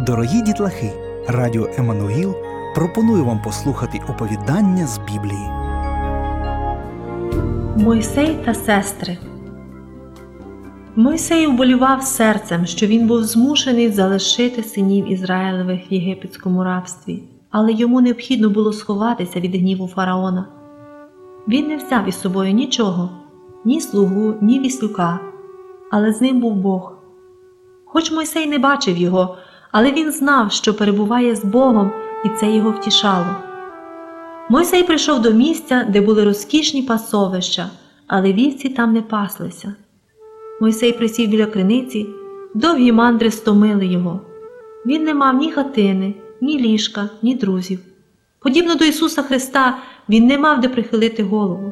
Дорогі дітлахи, Радіо Еммануїл пропонує вам послухати оповідання з Біблії. Мойсей та сестри. Мойсей уболівав серцем, що він був змушений залишити синів Ізраїлевих в єгипетському рабстві, але йому необхідно було сховатися від гніву фараона. Він не взяв із собою нічого, ні слугу, ні віслюка, але з ним був Бог. Хоч Мойсей не бачив його, але він знав, що перебуває з Богом, і це його втішало. Мойсей прийшов до місця, де були розкішні пасовища, але вівці там не паслися. Мойсей присів біля криниці, довгі мандри стомили його. Він не мав ні хатини, ні ліжка, ні друзів. Подібно до Ісуса Христа, він не мав де прихилити голову.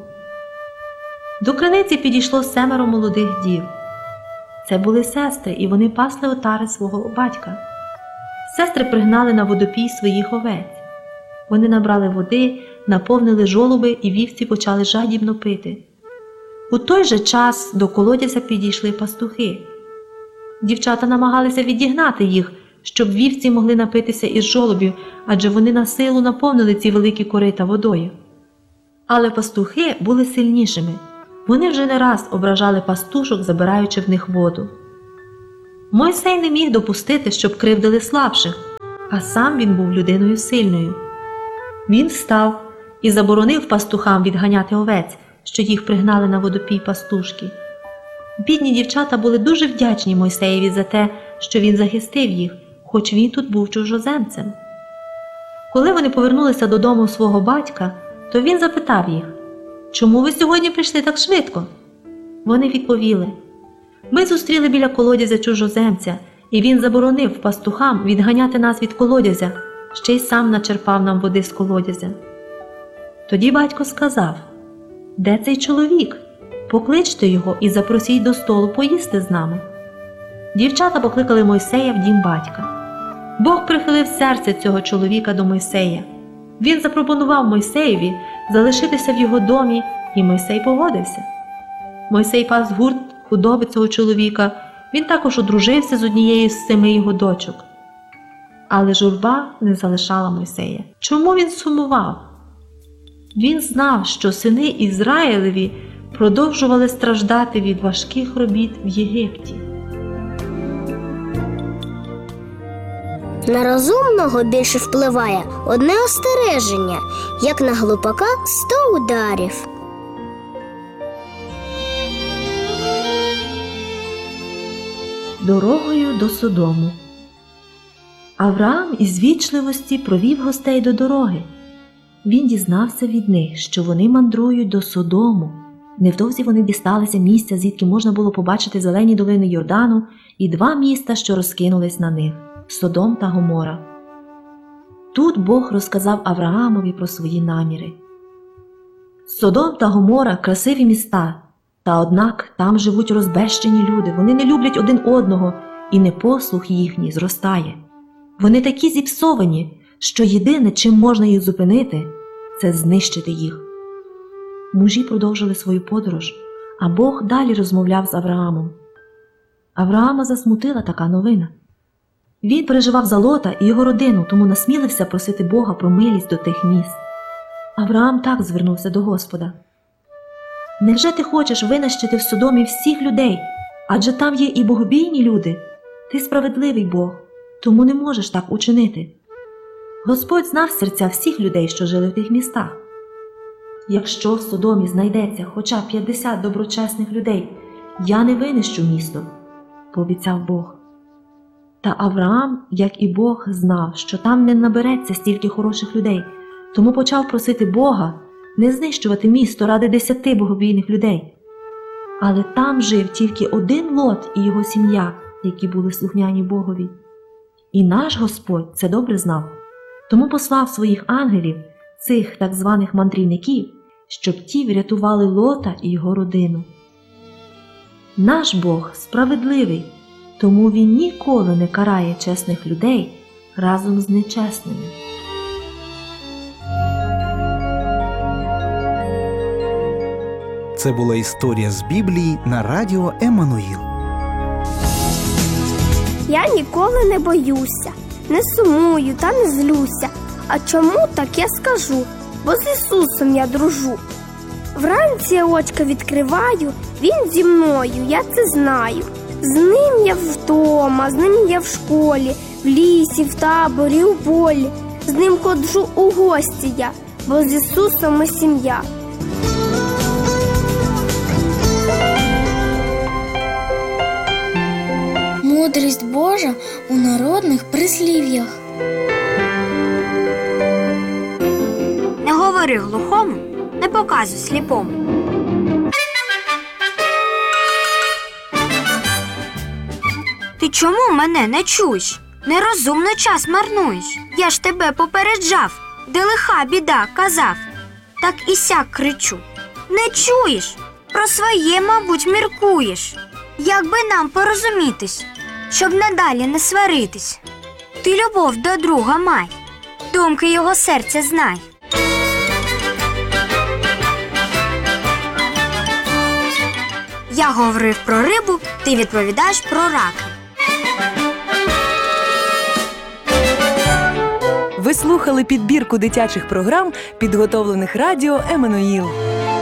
До криниці підійшло 7 молодих дів. Це були сестри, і вони пасли отари свого батька. Сестри пригнали на водопій своїх овець. Вони набрали води, наповнили жолоби, і вівці почали жадібно пити. У той же час до колодязя підійшли пастухи. Дівчата намагалися відігнати їх, щоб вівці могли напитися із жолобів, адже вони на силу наповнили ці великі корита водою. Але пастухи були сильнішими. Вони вже не раз ображали пастушок, забираючи в них воду. Мойсей не міг допустити, щоб кривдили слабших, а сам він був людиною сильною. Він встав і заборонив пастухам відганяти овець, що їх пригнали на водопій пастушки. Бідні дівчата були дуже вдячні Мойсеєві за те, що він захистив їх, хоч він тут був чужоземцем. Коли вони повернулися додому свого батька, то він запитав їх: «Чому ви сьогодні прийшли так швидко?» Вони відповіли: «Ми зустріли біля колодязя чужоземця, і він заборонив пастухам відганяти нас від колодязя, ще й сам начерпав нам води з колодязя». Тоді батько сказав: «Де цей чоловік? Покличте його і запросіть до столу поїсти з нами». Дівчата покликали Мойсея в дім батька. Бог прихилив серце цього чоловіка до Мойсея. Він запропонував Мойсеєві залишитися в його домі, і Мойсей погодився. Мойсей пас гурт худоби цього чоловіка, він також одружився з однією з 7 його дочок. Але журба не залишала Мойсея. Чому він сумував? Він знав, що сини Ізраїлеві продовжували страждати від важких робіт в Єгипті. На розумного більше впливає одне остереження, як на глупака 100 ударів. Дорогою до Содому. Авраам із вічливості провів гостей до дороги. Він дізнався від них, що вони мандрують до Содому. Невдовзі вони дісталися місця, звідки можна було побачити зелені долини Йордану і 2 міста, що розкинулись на них – Содом та Гомора. Тут Бог розказав Авраамові про свої наміри. Содом та Гомора – красиві міста, та однак там живуть розбещені люди, вони не люблять один одного, і непослух їхній зростає. Вони такі зіпсовані, що єдине, чим можна їх зупинити – це знищити їх. Мужі продовжили свою подорож, а Бог далі розмовляв з Авраамом. Авраама засмутила така новина. Він переживав за Лота і його родину, тому насмілився просити Бога про милість до тих міст. Авраам так звернувся до Господа: «Невже ти хочеш винищити в Содомі всіх людей? Адже там є і богобійні люди. Ти справедливий Бог, тому не можеш так учинити». Господь знав серця всіх людей, що жили в тих містах. «Якщо в Содомі знайдеться хоча б 50 доброчесних людей, я не винищу місто», – пообіцяв Бог. Та Авраам, як і Бог, знав, що там не набереться стільки хороших людей, тому почав просити Бога не знищувати місто ради 10 богобійних людей. Але там жив тільки один Лот і його сім'я, які були слухняні Богові. І наш Господь це добре знав, тому послав своїх ангелів, цих так званих мандрівників, щоб ті врятували Лота і його родину. Наш Бог справедливий, тому Він ніколи не карає чесних людей разом з нечесними. Це була історія з Біблії на Радіо Еммануїл. Я ніколи не боюся. не сумую та не злюся. А чому так я скажу? Бо з Ісусом я дружу. Вранці я очка відкриваю, Він зі мною, я це знаю. З ним я вдома, з ним я в школі, в лісі, в таборі, у полі. З ним ходжу у гості я, бо з Ісусом ми сім'я. Мудрість Божа у народних прислів'ях. Не говори глухому, не показуй сліпому. Ти чому мене не чуєш? Нерозумно час марнуєш. Я ж тебе попереджав, де лиха біда казав. Так і сяк кричу. Не чуєш? Про своє, мабуть, міркуєш. Як би нам порозумітись, щоб надалі не сваритись. Ти любов до друга май, думки його серця знай. Я говорив про рибу, ти відповідаєш про раки. Ви слухали підбірку дитячих програм, підготовлених радіо «Еммануїл».